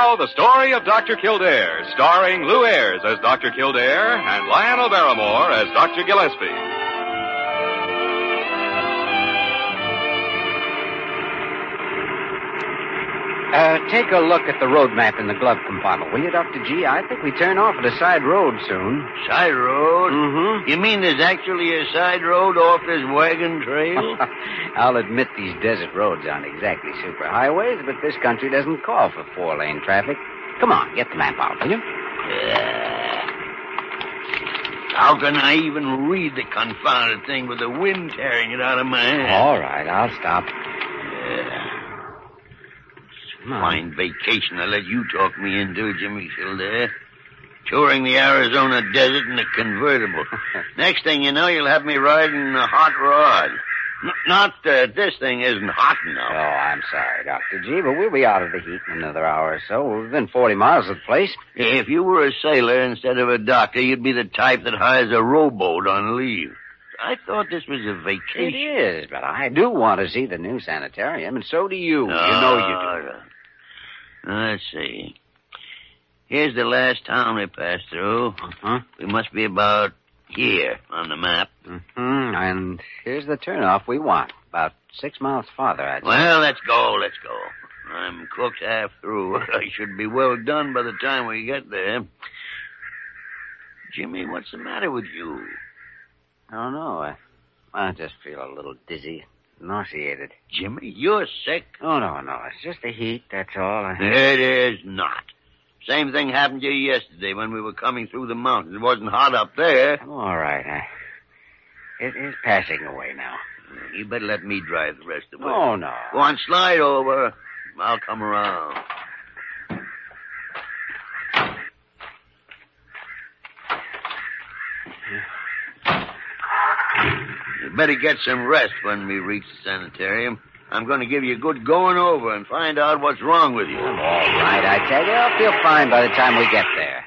now, the story of Dr. Kildare, starring Lou Ayres as Dr. Kildare and Lionel Barrymore as Dr. Gillespie. Take a look at the road map in the glove compartment, will you, Dr. G? I think we turn off at a side road soon. Side road? Mm-hmm. You mean there's actually a side road off this wagon trail? I'll admit these desert roads aren't exactly superhighways, but this country doesn't call for four-lane traffic. Come on, get the map out, will you? How can I even read the confounded thing with the wind tearing it out of my hand? All right, I'll stop. Fine vacation I let you talk me into, Jimmy Kildare. Touring the Arizona desert in a convertible. Next thing you know, you'll have me riding a hot rod. Not that this thing isn't hot enough. Oh, I'm sorry, Dr. G, but we'll be out of the heat in another hour or so. We've been 40 miles of the place. If you were a sailor instead of a doctor, you'd be the type that hires a rowboat on leave. I thought this was a vacation. It is, but I do want to see the new sanitarium, and so do you. You know you do. Let's see. Here's the last town we passed through. Uh-huh. We must be about here on the map. Mm-hmm. And here's the turnoff we want. About 6 miles farther, I'd say. Well, let's go. I'm cooked half through. I should be well done by the time we get there. Jimmy, what's the matter with you? I don't know. I just feel a little dizzy. Nauseated. Jimmy, you're sick. Oh, no. It's just the heat, that's all. It is not. Same thing happened to you yesterday when we were coming through the mountains. It wasn't hot up there. I'm all right. It is passing away now. You better let me drive the rest of the way. Oh, no. Go on, slide over. I'll come around. You better get some rest when we reach the sanitarium. I'm going to give you a good going over and find out what's wrong with you. All right, I tell you, I'll feel fine by the time we get there.